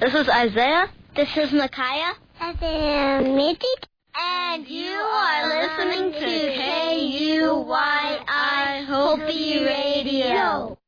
This is Isaiah. This is Micaiah. This is Mitzi. And you are listening to KUYI Hopi Radio.